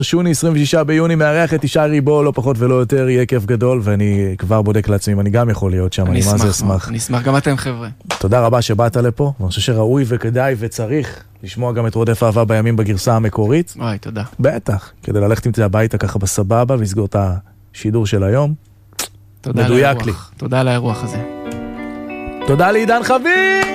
שוני 26 ביוני מארח את ישי ריבו, לא פחות ולא יותר, יהיה כיף גדול, ואני כבר בודק לעצמי אם אני גם יכול להיות שם, אני מה זה אשמח. אני אשמח, גם אתם חבר'ה. תודה רבה שבאת לפה, ואני חושב שראוי וכדאי וצריך לשמוע גם את רודף אהבה בימים בגרסה המקורית. וואי, תודה. בטח, כדי ללכת עם זה הביתה ככה בסבבה, ולסגור את השידור של היום. תודה על האירוח. תודה על האירוח הזה. תודה לעידן חביב!